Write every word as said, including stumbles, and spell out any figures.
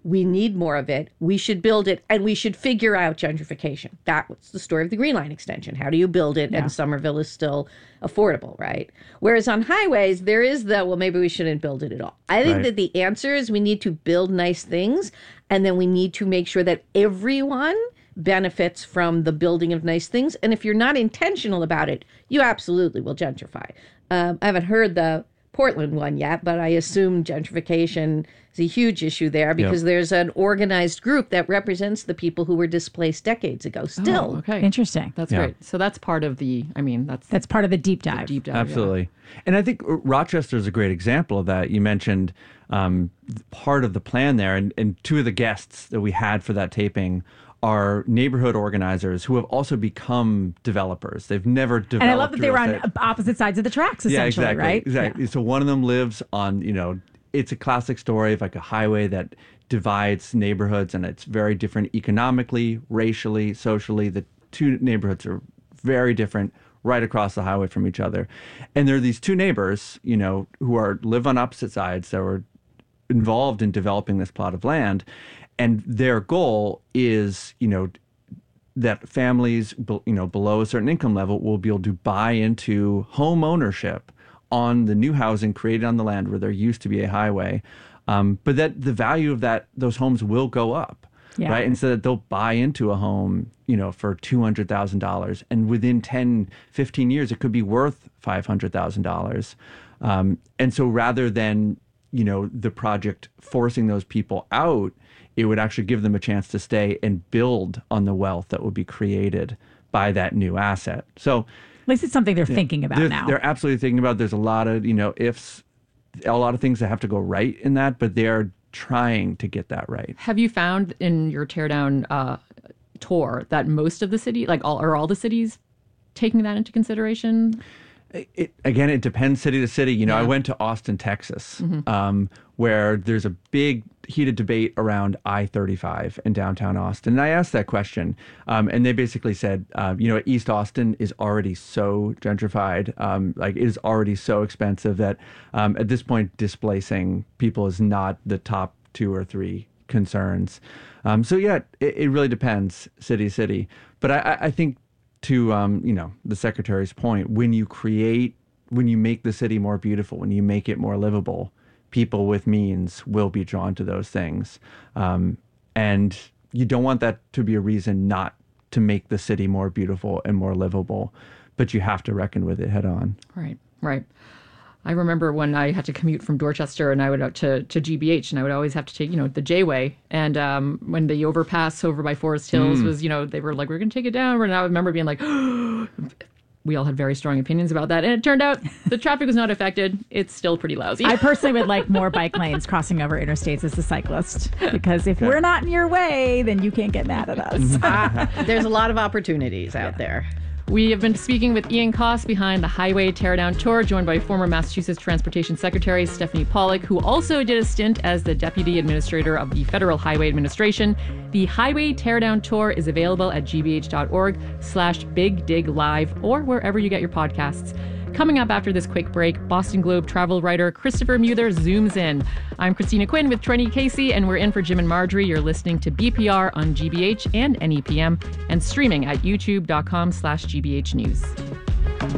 we need more of it, we should build it, and we should figure out gentrification. That was the story of the Green Line extension. How do you build it? Yeah. And Somerville is still affordable, right? Whereas on highways, there is the, well, maybe we shouldn't build it at all. I think right. that the answer is we need to build nice things, and then we need to make sure that everyone benefits from the building of nice things. And if you're not intentional about it, you absolutely will gentrify. Um, I haven't heard the Portland one yet, but I assume gentrification is a huge issue there because yep. there's an organized group that represents the people who were displaced decades ago still. Oh, okay. Interesting. That's yeah. great. So that's part of the, I mean, that's... That's part of the deep dive. The deep dive. Absolutely. Yeah. And I think Rochester is a great example of that. You mentioned um, part of the plan there, and, and two of the guests that we had for that taping are neighborhood organizers who have also become developers. They've never developed. And I love that they were on estate. opposite sides of the tracks, essentially, yeah, exactly, right? Exactly. Yeah. So one of them lives on, you know, it's a classic story of like a highway that divides neighborhoods, and it's very different economically, racially, socially. The two neighborhoods are very different right across the highway from each other. And there are these two neighbors, you know, who are live on opposite sides that were involved in developing this plot of land. And their goal is, you know, that families, you know, below a certain income level will be able to buy into home ownership on the new housing created on the land where there used to be a highway, um, but that the value of that those homes will go up, yeah. right? And so that they'll buy into a home, you know, for two hundred thousand dollars, and within ten, fifteen years, it could be worth five hundred thousand dollars. Um, and so rather than, you know, the project forcing those people out, it would actually give them a chance to stay and build on the wealth that would be created by that new asset. So at least it's something they're thinking know, about they're, now. They're absolutely thinking about. There's a lot of, you know, ifs, a lot of things that have to go right in that, but they're trying to get that right. Have you found in your teardown uh, tour that most of the city, like all, are all the cities taking that into consideration? It, again, it depends city to city. You know, yeah. I went to Austin, Texas, mm-hmm. um, where there's a big heated debate around I thirty-five in downtown Austin. And I asked that question, um, and they basically said, uh, you know, East Austin is already so gentrified, um, like it is already so expensive that um, at this point, displacing people is not the top two or three concerns. Um, so yeah, it, it really depends city to city. But I, I think to, um, you know, the secretary's point, when you create, when you make the city more beautiful, when you make it more livable, people with means will be drawn to those things. Um, and you don't want that to be a reason not to make the city more beautiful and more livable, but you have to reckon with it head on. Right, right. I remember when I had to commute from Dorchester and I would out to, to G B H, and I would always have to take, you know, the J-Way. And um, when the overpass over by Forest Hills mm. was, you know, they were like, we're going to take it down. And I remember being like, we all had very strong opinions about that. And it turned out the traffic was not affected. It's still pretty lousy. I personally would like more bike lanes crossing over interstates as a cyclist, because if yeah. we're not in your way, then you can't get mad at us. uh, there's a lot of opportunities out yeah. there. We have been speaking with Ian Coss behind the Highway Teardown Tour, joined by former Massachusetts Transportation Secretary Stephanie Pollack, who also did a stint as the Deputy Administrator of the Federal Highway Administration. The Highway Teardown Tour is available at gbh.org slash Big Dig Live or wherever you get your podcasts. Coming up after this quick break, Boston Globe travel writer Christopher Muther zooms in. I'm Christina Quinn with Trenny Casey, and we're in for Jim and Marjorie. You're listening to B P R on G B H and N E P M, and streaming at youtube.com slash GBH News.